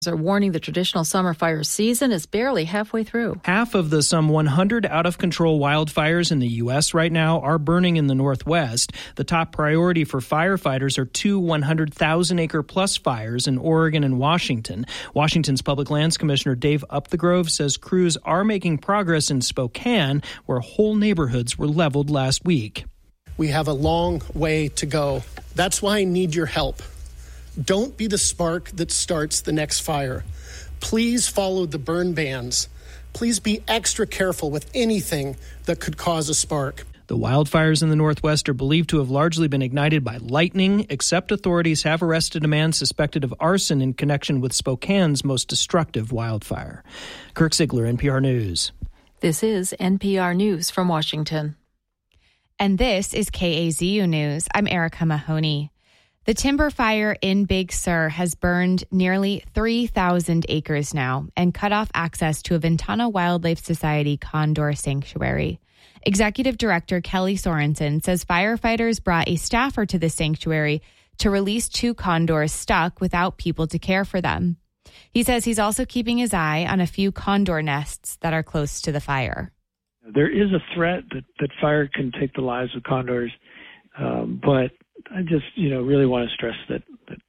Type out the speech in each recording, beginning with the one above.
are warning the traditional summer fire season is barely halfway through. Half of the some 100 out-of-control wildfires in the U.S. right now are burning in the Northwest. The top priority for firefighters are two 100,000-acre-plus fires in Oregon and Washington. Washington's Public Lands Commissioner Dave Upthegrove says crews are making progress in Spokane, where whole neighborhoods were leveled last week. We have a long way to go. That's why I need your help. Don't be the spark that starts the next fire. Please follow the burn bans. Please be extra careful with anything that could cause a spark. The wildfires in the Northwest are believed to have largely been ignited by lightning, except authorities have arrested a man suspected of arson in connection with Spokane's most destructive wildfire. Kirk Ziegler, NPR News. This is NPR News from Washington. And this is KAZU News. I'm Erica Mahoney. The timber fire in Big Sur has burned nearly 3,000 acres now and cut off access to a Ventana Wildlife Society condor sanctuary. Executive Director Kelly Sorensen says firefighters brought a staffer to the sanctuary to release two condors stuck without people to care for them. He says he's also keeping his eye on a few condor nests that are close to the fire. There is a threat that fire can take the lives of condors, but I just, really want to stress that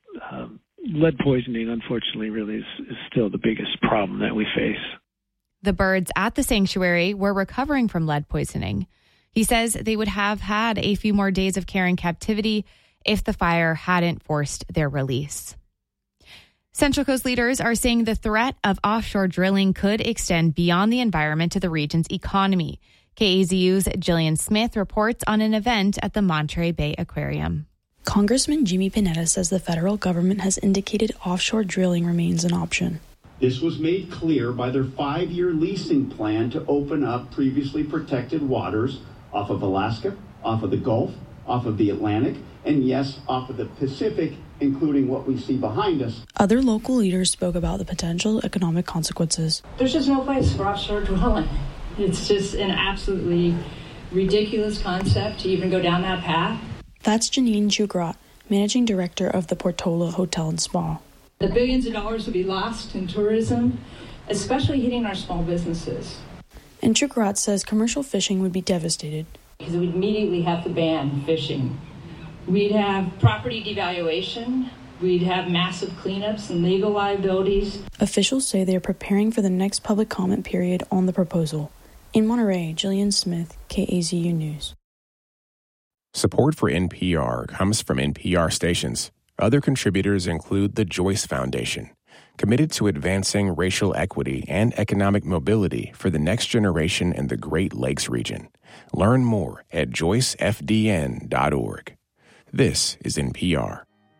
lead poisoning, unfortunately, really is still the biggest problem that we face. The birds at the sanctuary were recovering from lead poisoning. He says they would have had a few more days of care in captivity if the fire hadn't forced their release. Central Coast leaders are saying the threat of offshore drilling could extend beyond the environment to the region's economy. KAZU's Jillian Smith reports on an event at the Monterey Bay Aquarium. Congressman Jimmy Panetta says the federal government has indicated offshore drilling remains an option. This was made clear by their 5-year leasing plan to open up previously protected waters off of Alaska, off of the Gulf, off of the Atlantic, and yes, off of the Pacific, including what we see behind us. Other local leaders spoke about the potential economic consequences. There's just no place for offshore drilling. It's just an absolutely ridiculous concept to even go down that path. That's Janine Chugrat, managing director of the Portola Hotel and Spa. The billions of dollars will be lost in tourism, especially hitting our small businesses. And Chugrat says commercial fishing would be devastated. Because we'd immediately have to ban fishing. We'd have property devaluation. We'd have massive cleanups and legal liabilities. Officials say they are preparing for the next public comment period on the proposal. In Monterey, Jillian Smith, KAZU News. Support for NPR comes from NPR stations. Other contributors include the Joyce Foundation, committed to advancing racial equity and economic mobility for the next generation in the Great Lakes region. Learn more at joycefdn.org. This is NPR.